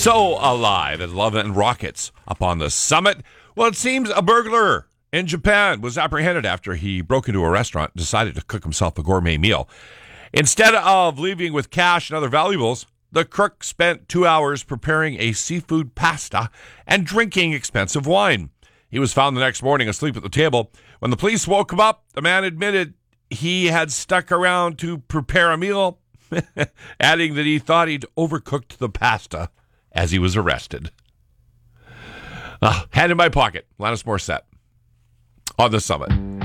So alive at Love and Rockets up on the summit. Well, it seems a burglar in Japan was apprehended after he broke into a restaurant and decided to cook himself a gourmet meal. Instead of leaving with cash and other valuables, the crook spent 2 hours preparing a seafood pasta and drinking expensive wine. He was found the next morning asleep at the table. When the police woke him up, the man admitted he had stuck around to prepare a meal, adding that he thought he'd overcooked the pasta as he was arrested. Hand in my pocket. Alanis Morissette on the summit.